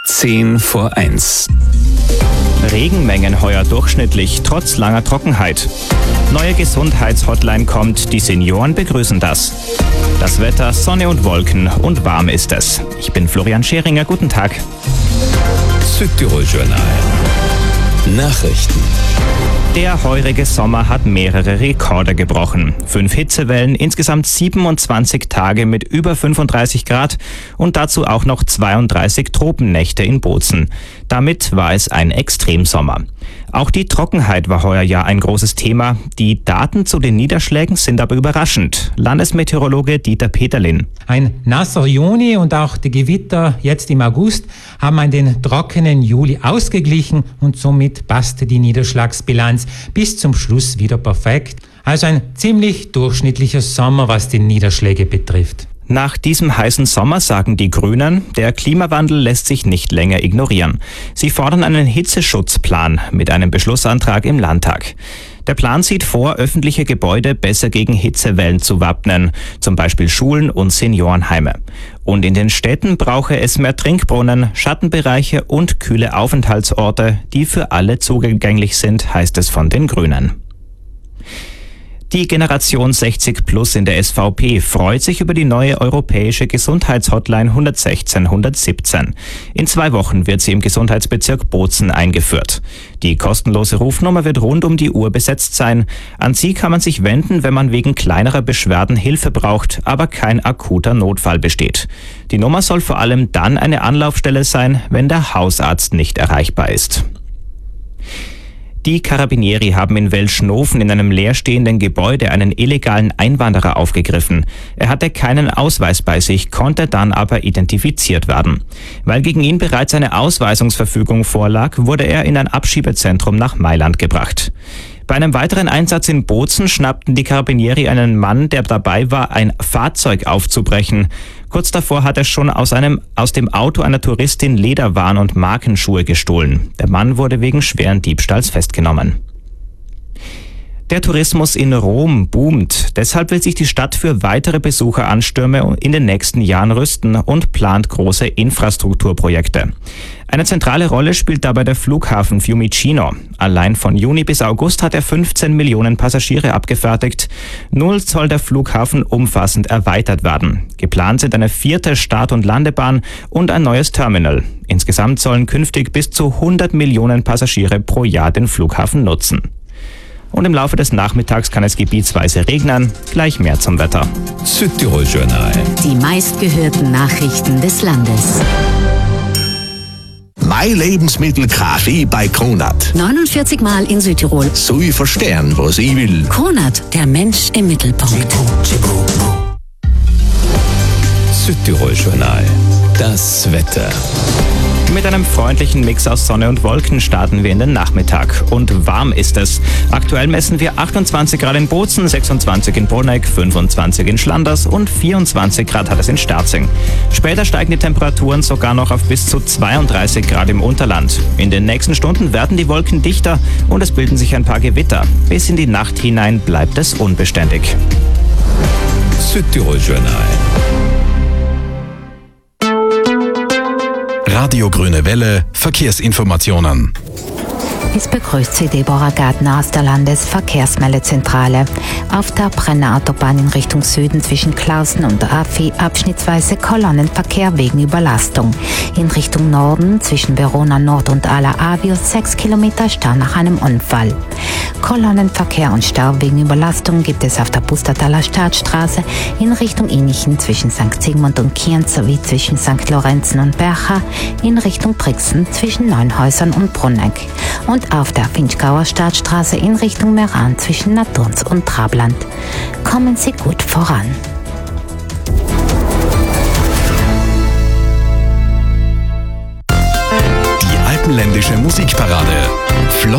10:10. Regenmengen heuer durchschnittlich, trotz langer Trockenheit. Neue Gesundheitshotline kommt, die Senioren begrüßen das. Das Wetter, Sonne und Wolken und warm ist es. Ich bin Florian Scheringer, guten Tag. Südtirol-Journal. Nachrichten. Der heurige Sommer hat mehrere Rekorde gebrochen. 5 Hitzewellen, insgesamt 27 Tage mit über 35 Grad und dazu auch noch 32 Tropennächte in Bozen. Damit war es ein Extremsommer. Auch die Trockenheit war heuer ja ein großes Thema. Die Daten zu den Niederschlägen sind aber überraschend. Landesmeteorologe Dieter Peterlin. Ein nasser Juni und auch die Gewitter jetzt im August haben den trockenen Juli ausgeglichen und somit passte die Niederschlagsbilanz bis zum Schluss wieder perfekt. Also ein ziemlich durchschnittlicher Sommer, was die Niederschläge betrifft. Nach diesem heißen Sommer sagen die Grünen, der Klimawandel lässt sich nicht länger ignorieren. Sie fordern einen Hitzeschutzplan mit einem Beschlussantrag im Landtag. Der Plan sieht vor, öffentliche Gebäude besser gegen Hitzewellen zu wappnen, zum Beispiel Schulen und Seniorenheime. Und in den Städten brauche es mehr Trinkbrunnen, Schattenbereiche und kühle Aufenthaltsorte, die für alle zugänglich sind, heißt es von den Grünen. Die Generation 60 Plus in der SVP freut sich über die neue europäische Gesundheitshotline 116 117. In 2 Wochen wird sie im Gesundheitsbezirk Bozen eingeführt. Die kostenlose Rufnummer wird rund um die Uhr besetzt sein. An sie kann man sich wenden, wenn man wegen kleinerer Beschwerden Hilfe braucht, aber kein akuter Notfall besteht. Die Nummer soll vor allem dann eine Anlaufstelle sein, wenn der Hausarzt nicht erreichbar ist. Die Carabinieri haben in Welschnofen in einem leerstehenden Gebäude einen illegalen Einwanderer aufgegriffen. Er hatte keinen Ausweis bei sich, konnte dann aber identifiziert werden. Weil gegen ihn bereits eine Ausweisungsverfügung vorlag, wurde er in ein Abschiebezentrum nach Mailand gebracht. Bei einem weiteren Einsatz in Bozen schnappten die Carabinieri einen Mann, der dabei war, ein Fahrzeug aufzubrechen. Kurz davor hat er schon aus dem Auto einer Touristin Lederwaren und Markenschuhe gestohlen. Der Mann wurde wegen schweren Diebstahls festgenommen. Der Tourismus in Rom boomt. Deshalb will sich die Stadt für weitere Besucheranstürme in den nächsten Jahren rüsten und plant große Infrastrukturprojekte. Eine zentrale Rolle spielt dabei der Flughafen Fiumicino. Allein von Juni bis August hat er 15 Millionen Passagiere abgefertigt. Nun soll der Flughafen umfassend erweitert werden. Geplant sind eine 4. Start- und Landebahn und ein neues Terminal. Insgesamt sollen künftig bis zu 100 Millionen Passagiere pro Jahr den Flughafen nutzen. Und im Laufe des Nachmittags kann es gebietsweise regnen. Gleich mehr zum Wetter. Südtirol-Journal. Die meistgehörten Nachrichten des Landes. Mein Lebensmittel Kaffee bei Kronat. 49 Mal in Südtirol. So ich verstehen, was ich will. Kronat, der Mensch im Mittelpunkt. Südtirol-Journal. Das Wetter. Mit einem freundlichen Mix aus Sonne und Wolken starten wir in den Nachmittag. Und warm ist es. Aktuell messen wir 28 Grad in Bozen, 26 in Bruneck, 25 in Schlanders und 24 Grad hat es in Sterzing. Später steigen die Temperaturen sogar noch auf bis zu 32 Grad im Unterland. In den nächsten Stunden werden die Wolken dichter und es bilden sich ein paar Gewitter. Bis in die Nacht hinein bleibt es unbeständig. Südtirol-Journal. Radio Grüne Welle, Verkehrsinformationen. Es begrüßt Sie Deborah Gärtner aus der Landesverkehrsmeldezentrale. Auf der Brenner-Autobahn in Richtung Süden zwischen Klausen und Affi abschnittsweise Kolonnenverkehr wegen Überlastung. In Richtung Norden zwischen Verona Nord und Ala Avius 6 Kilometer Stau nach einem Unfall. Kolonnenverkehr und Stau wegen Überlastung gibt es auf der Pustertaler Staatsstraße in Richtung Innichen zwischen St. Sigmund und Kienz sowie zwischen St. Lorenzen und Bercha, in Richtung Brixen zwischen Neunhäusern und Bruneck. Und auf der Finchgauer Staatsstraße in Richtung Meran zwischen Naturns und Trabland. Kommen Sie gut voran. Die alpenländische Musikparade.